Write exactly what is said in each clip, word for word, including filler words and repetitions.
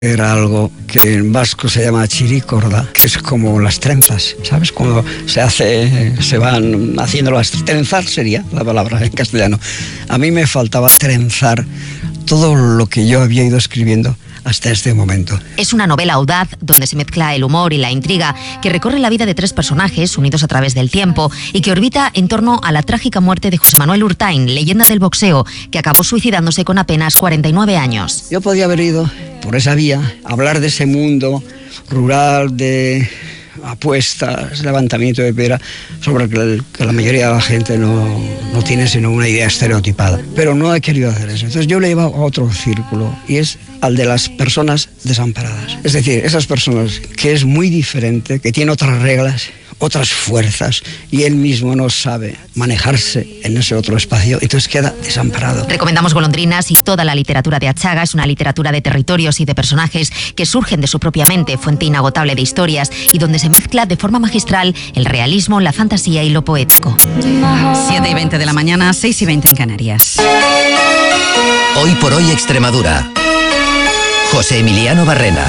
Era algo que en vasco se llama chiricorda, que es como las trenzas, ¿sabes? Cuando se hace, se van haciendo las trenzar sería la palabra en castellano. A mí me faltaba trenzar todo lo que yo había ido escribiendo hasta este momento. Es una novela audaz donde se mezcla el humor y la intriga que recorre la vida de tres personajes unidos a través del tiempo y que orbita en torno a la trágica muerte de José Manuel Urtain, leyenda del boxeo, que acabó suicidándose con apenas cuarenta y nueve años. Yo podía haber ido por esa vía, hablar de ese mundo rural, de apuestas, levantamiento de piedra, sobre el que la mayoría de la gente no, no tiene sino una idea estereotipada. Pero no he querido hacer eso. Entonces yo le he llevado a otro círculo, y es al de las personas desamparadas. Es decir, esas personas que es muy diferente, que tienen otras reglas, otras fuerzas, y él mismo no sabe manejarse en ese otro espacio, entonces queda desamparado. Recomendamos Golondrinas y toda la literatura de Achaga. Es una literatura de territorios y de personajes que surgen de su propia mente, fuente inagotable de historias, y donde se mezcla de forma magistral el realismo, la fantasía y lo poético. siete y veinte de la mañana, seis y veinte en Canarias. Hoy por hoy Extremadura. José Emiliano Barrena.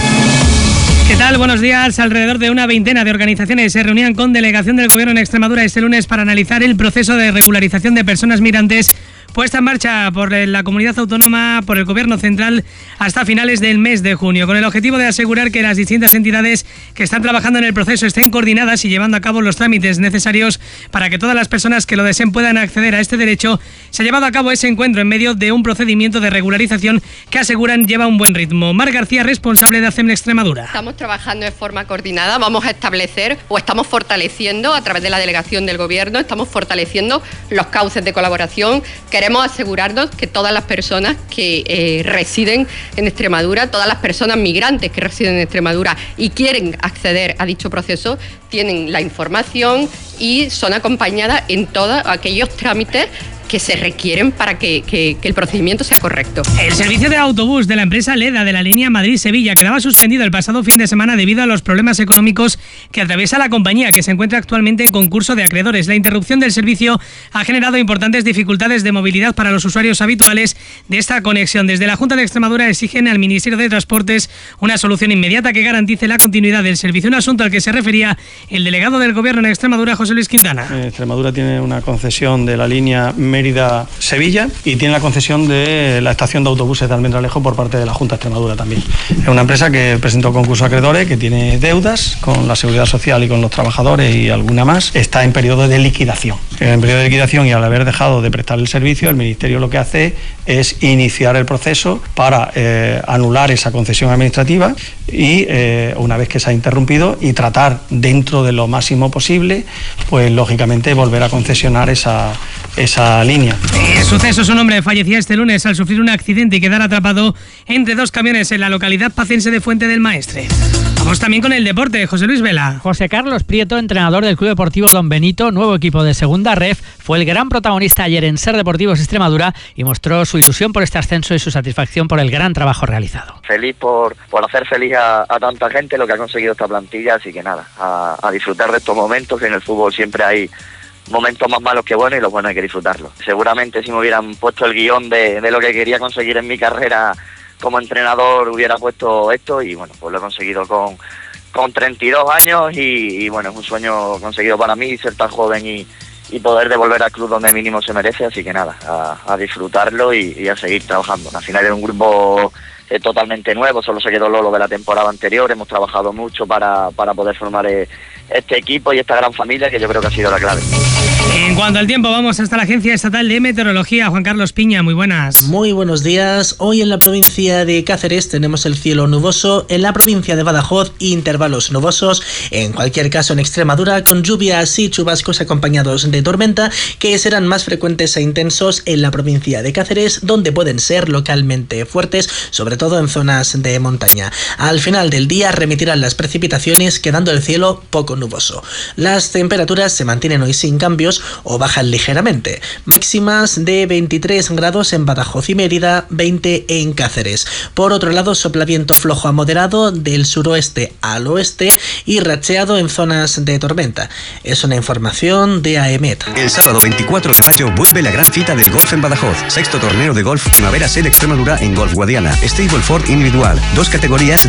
¿Qué tal? Buenos días. Alrededor de una veintena de organizaciones se reunían con delegación del Gobierno en Extremadura este lunes para analizar el proceso de regularización de personas migrantes puesta en marcha por la comunidad autónoma, por el Gobierno central, hasta finales del mes de junio, con el objetivo de asegurar que las distintas entidades que están trabajando en el proceso estén coordinadas y llevando a cabo los trámites necesarios para que todas las personas que lo deseen puedan acceder a este derecho. Se ha llevado a cabo ese encuentro en medio de un procedimiento de regularización que aseguran lleva un buen ritmo. Mar García, responsable de ACEM Extremadura. Estamos trabajando de forma coordinada, vamos a establecer o estamos fortaleciendo a través de la delegación del Gobierno, estamos fortaleciendo los cauces de colaboración. Queremos asegurarnos que todas las personas que eh, residen en Extremadura, todas las personas migrantes que residen en Extremadura y quieren acceder a dicho proceso, tienen la información y son acompañadas en todos aquellos trámites que se requieren para que, que, que el procedimiento sea correcto. El servicio de autobús de la empresa Leda de la línea Madrid-Sevilla quedaba suspendido el pasado fin de semana debido a los problemas económicos que atraviesa la compañía, que se encuentra actualmente en concurso de acreedores. La interrupción del servicio ha generado importantes dificultades de movilidad para los usuarios habituales de esta conexión. Desde la Junta de Extremadura exigen al Ministerio de Transportes una solución inmediata que garantice la continuidad del servicio, un asunto al que se refería el delegado del Gobierno en Extremadura, José Luis Quintana. Extremadura tiene una concesión de la línea Mérida-Sevilla y tiene la concesión de la estación de autobuses de Almendralejo por parte de la Junta de Extremadura también. Es una empresa que presentó concurso a acreedores, que tiene deudas con la Seguridad Social y con los trabajadores y alguna más. Está en periodo de liquidación. En periodo de liquidación, y al haber dejado de prestar el servicio, el Ministerio lo que hace es iniciar el proceso para eh, anular esa concesión administrativa y eh, una vez que se ha interrumpido, y tratar dentro de lo máximo posible, pues lógicamente volver a concesionar esa, esa línea. El suceso, un hombre fallecía este lunes al sufrir un accidente y quedar atrapado entre dos camiones en la localidad pacense de Fuente del Maestre. Vamos también con el deporte. José Luis Vela. José Carlos Prieto, entrenador del Club Deportivo Don Benito, nuevo equipo de Segunda Ref, fue el gran protagonista ayer en Ser Deportivos Extremadura y mostró su ilusión por este ascenso y su satisfacción por el gran trabajo realizado. Feliz por, por hacer feliz a, a tanta gente lo que ha conseguido esta plantilla, así que nada, a, a disfrutar de estos momentos, que en el fútbol siempre hay momentos más malos que buenos y los buenos hay que disfrutarlos. Seguramente si me hubieran puesto el guión de, de lo que quería conseguir en mi carrera como entrenador, hubiera puesto esto, y bueno, pues lo he conseguido con, con treinta y dos años y, y bueno, es un sueño conseguido para mí ser tan joven y, y poder devolver al club donde mínimo se merece, así que nada, a, a disfrutarlo y, y a seguir trabajando. Al final es un grupo eh, totalmente nuevo, solo se quedó Lolo de la temporada anterior, hemos trabajado mucho para, para poder formar eh, este equipo y esta gran familia, que yo creo que ha sido la clave. En cuanto al tiempo, vamos hasta la Agencia Estatal de Meteorología. Juan Carlos Piña, muy buenas. Muy buenos días. Hoy en la provincia de Cáceres tenemos el cielo nuboso, en la provincia de Badajoz intervalos nubosos, en cualquier caso en Extremadura con lluvias y chubascos acompañados de tormenta, que serán más frecuentes e intensos en la provincia de Cáceres, donde pueden ser localmente fuertes, sobre todo en zonas de montaña. Al final del día remitirán las precipitaciones, quedando el cielo poco nuboso. Las temperaturas se mantienen hoy sin cambios o bajan ligeramente, máximas de veintitrés grados en Badajoz y Mérida, veinte en Cáceres. Por otro lado, sopla viento flojo a moderado del suroeste al oeste y racheado en zonas de tormenta. Es una información de AEMET. El sábado veinticuatro de mayo vuelve la gran cita del golf en Badajoz. Sexto torneo de golf Primavera Sede Extremadura en Golf Guadiana. Stableford individual, dos categorías